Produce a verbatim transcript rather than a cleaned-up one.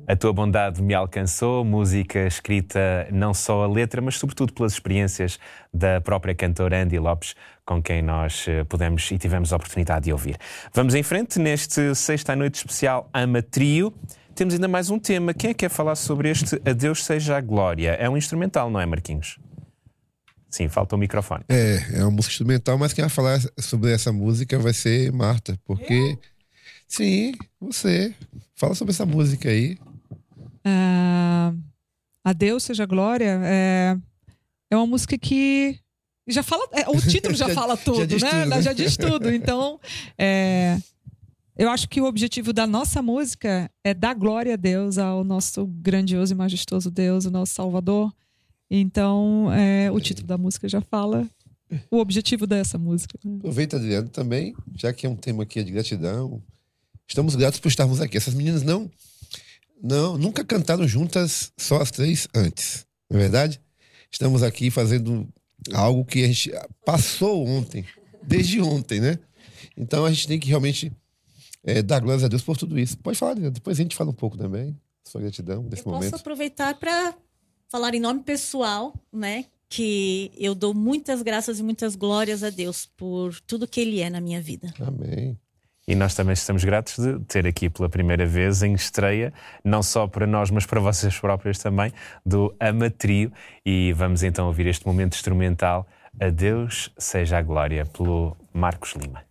A Tua Bondade Me Alcançou, música escrita não só a letra, mas sobretudo pelas experiências da própria cantora Andy Lopes, com quem nós pudemos e tivemos a oportunidade de ouvir. Vamos em frente neste Sexta à Noite especial Ama Trio. Temos ainda mais um tema. Quem é que quer falar sobre este A Deus Seja a Glória? É um instrumental, não é, Marquinhos? Sim, falta o microfone. É, é uma música instrumental, mas quem vai falar sobre essa música vai ser Marta, porque... Sim, você. Fala sobre essa música aí. Uh, A Deus Seja a Glória é, é uma música que já fala, é, o título já, já fala tudo, já né? Tudo. Já diz tudo. Então, é, eu acho que o objetivo da nossa música é dar glória a Deus, ao nosso grandioso e majestoso Deus, o nosso Salvador. Então, é, o título da música já fala o objetivo dessa música. Aproveita, Adriano, também, já que é um tema aqui de gratidão. Estamos gratos por estarmos aqui. Essas meninas não, não, nunca cantaram juntas, só as três antes. Não é verdade? Estamos aqui fazendo algo que a gente passou ontem, desde ontem, né? Então a gente tem que realmente é, dar glórias a Deus por tudo isso. Pode falar, depois a gente fala um pouco também, sua gratidão nesse eu momento. Posso aproveitar para falar em nome pessoal, né? Que eu dou muitas graças e muitas glórias a Deus por tudo que Ele é na minha vida. Amém. E nós também estamos gratos de ter aqui pela primeira vez em estreia, não só para nós, mas para vocês próprios também, do Ama Trio. E vamos então ouvir este momento instrumental A Deus Seja a Glória, pelo Marcos Lima.